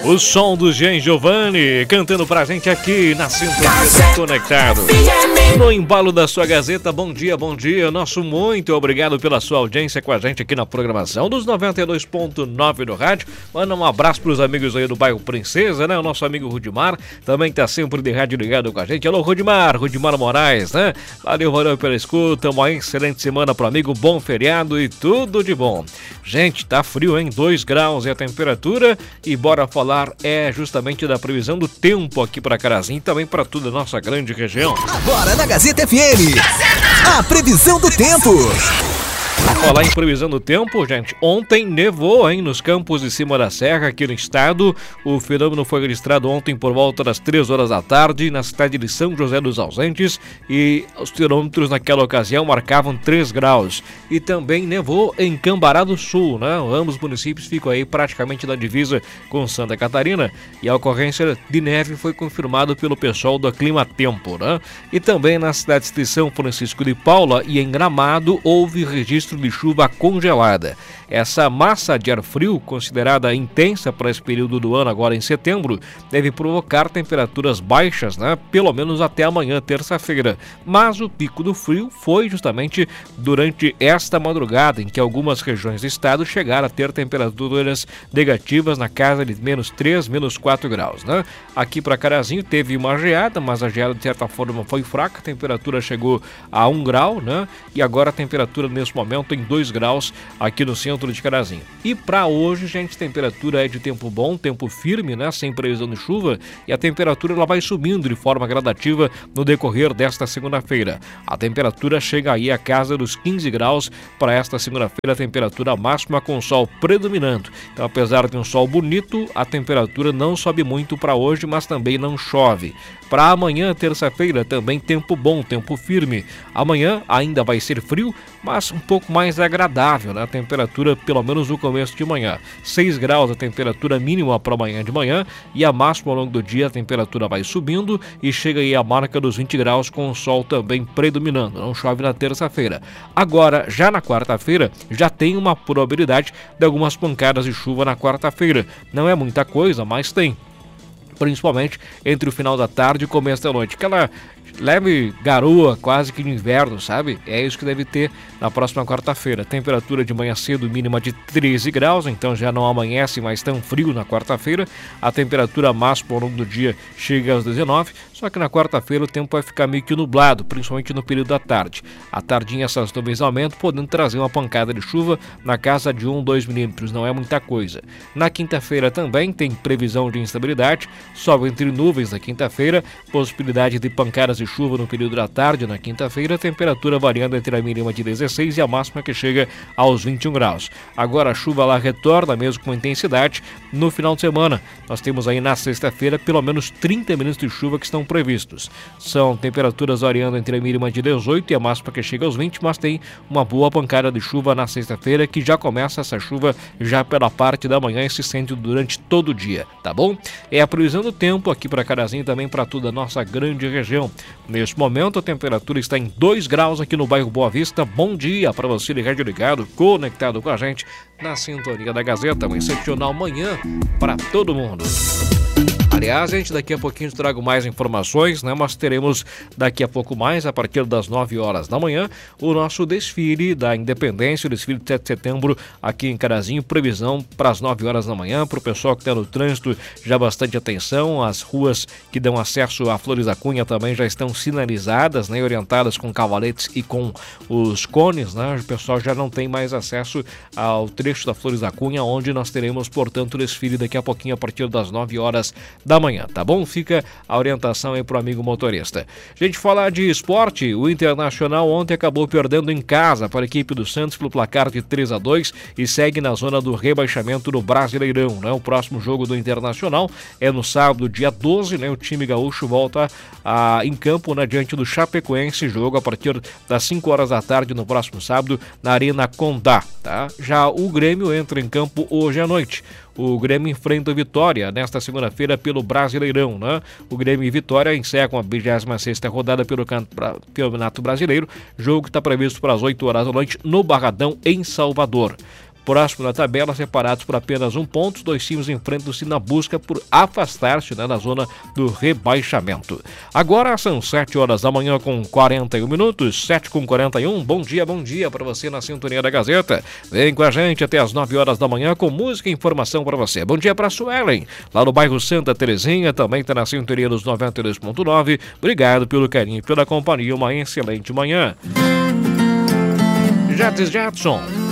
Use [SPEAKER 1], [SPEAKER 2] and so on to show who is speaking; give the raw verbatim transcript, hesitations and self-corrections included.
[SPEAKER 1] O som do Jean Giovanni cantando pra gente aqui na Sintonia Conectado. No embalo da sua Gazeta, bom dia, bom dia. Nosso muito obrigado pela sua audiência com a gente aqui na programação dos noventa e dois ponto nove do rádio. Manda um abraço pros amigos aí do bairro Princesa, né? O nosso amigo Rudimar também tá sempre de rádio ligado com a gente. Alô, Rudimar, Rudimar Moraes, né? Valeu, valeu pela escuta. Uma excelente semana pro amigo, bom feriado e tudo de bom. Gente, tá frio, hein? dois graus é a temperatura e bora falar é justamente da previsão do tempo aqui para Carazinho e também para toda a nossa grande região.
[SPEAKER 2] Agora na Gazeta F M, a previsão do tempo.
[SPEAKER 1] Falar em previsão do tempo, gente, ontem nevou, hein, nos campos de cima da serra aqui no estado. O fenômeno foi registrado ontem por volta das três horas da tarde na cidade de São José dos Ausentes e os termômetros naquela ocasião marcavam três graus. E também nevou em Cambará do Sul, né? Ambos municípios ficam aí praticamente na divisa com Santa Catarina e a ocorrência de neve foi confirmada pelo pessoal do Clima Tempo, né? E também nas cidades de São Francisco de Paula e em Gramado houve registro de chuva congelada. Essa massa de ar frio, considerada intensa para esse período do ano, agora em setembro, deve provocar temperaturas baixas, né? Pelo menos até amanhã, terça-feira. Mas o pico do frio foi justamente durante esta madrugada, em que algumas regiões do estado chegaram a ter temperaturas negativas na casa de menos três, menos quatro graus, né? Aqui para Carazinho teve uma geada, mas a geada de certa forma foi fraca, a temperatura chegou a um grau, né? E agora a temperatura nesse momento em dois graus aqui no centro de Carazinho. E para hoje, gente, temperatura é de tempo bom, tempo firme, né, sem previsão de chuva, e a temperatura ela vai subindo de forma gradativa no decorrer desta segunda-feira. A temperatura chega aí a casa dos quinze graus para esta segunda-feira, a temperatura máxima com sol predominando. Então, apesar de um sol bonito, a temperatura não sobe muito para hoje, mas também não chove. Para amanhã, terça-feira, também tempo bom, tempo firme. Amanhã ainda vai ser frio, mas um pouco mais agradável, né? A temperatura, pelo menos no começo de manhã. seis graus a temperatura mínima para amanhã de manhã e a máxima ao longo do dia a temperatura vai subindo e chega aí a marca dos vinte graus com o sol também predominando. Não chove na terça-feira. Agora, já na quarta-feira, já tem uma probabilidade de algumas pancadas de chuva na quarta-feira. Não é muita coisa, mas tem. Principalmente entre o final da tarde e o começo da noite. Aquela leve garoa quase que de inverno, sabe? É isso que deve ter na próxima quarta-feira. Temperatura de manhã cedo mínima de treze graus, então já não amanhece mais tão frio na quarta-feira. A temperatura máxima ao longo do dia chega aos dezenove, só que na quarta-feira o tempo vai ficar meio que nublado, principalmente no período da tarde. À tardinha essas nuvens aumentam, podendo trazer uma pancada de chuva na casa de um, dois milímetros, não é muita coisa. Na quinta-feira também tem previsão de instabilidade, sol entre nuvens na quinta-feira, possibilidade de pancadas de chuva no período da tarde na quinta-feira, temperatura variando entre a mínima de dezesseis e a máxima que chega aos vinte e um graus. Agora a chuva lá retorna mesmo com intensidade no final de semana. Nós temos aí na sexta-feira pelo menos trinta minutos de chuva que estão previstos. São temperaturas variando entre a mínima de dezoito e a máxima que chega aos vinte, mas tem uma boa pancada de chuva na sexta-feira que já começa essa chuva já pela parte da manhã e se sente durante todo o dia, tá bom? É a previsão do tempo aqui para Carazinho e também para toda a nossa grande região. Neste momento a temperatura está em dois graus aqui no bairro Boa Vista. Bom dia para você de rádio ligado, conectado com a gente na sintonia da Gazeta, uma excepcional manhã para todo mundo. Aliás, gente, daqui a pouquinho eu trago mais informações, né? Mas teremos daqui a pouco mais, a partir das nove horas da manhã, o nosso desfile da Independência, o desfile de sete de setembro aqui em Carazinho. Previsão para as nove horas da manhã, para o pessoal que está no trânsito, já bastante atenção. As ruas que dão acesso a Flores da Cunha também já estão sinalizadas, né? Orientadas com cavaletes e com os cones, né? O pessoal já não tem mais acesso ao trecho da Flores da Cunha, onde nós teremos, portanto, o desfile daqui a pouquinho, a partir das nove horas da manhã, tá bom? Fica a orientação aí pro amigo motorista. Gente, falar de esporte, o Internacional ontem acabou perdendo em casa para a equipe do Santos pelo placar de três a dois e segue na zona do rebaixamento no Brasileirão, né? O próximo jogo do Internacional é no sábado, dia doze, né? O time gaúcho volta a, em campo, né? Diante do Chapecoense, jogo a partir das cinco horas da tarde no próximo sábado na Arena Condá, tá? Já o Grêmio entra em campo hoje à noite. O Grêmio enfrenta o Vitória nesta segunda-feira pelo Brasileirão, né? O Grêmio e Vitória encerram a vigésima sexta rodada pelo Campeonato Brasileiro, jogo que está previsto para as oito horas da noite no Barradão, em Salvador. próximo na tabela, separados por apenas um ponto. Os dois times enfrentam-se na busca por afastar-se, né, na zona do rebaixamento. Agora são sete horas da manhã com quarenta e um minutos, sete com quarenta e um. Bom dia, bom dia para você na sintonia da Gazeta. Vem com a gente até as nove horas da manhã com música e informação para você. Bom dia para a Suelen, lá no bairro Santa Terezinha, também está na sintonia dos noventa e dois ponto nove. Obrigado pelo carinho e pela companhia, uma excelente manhã. Jets Jetson.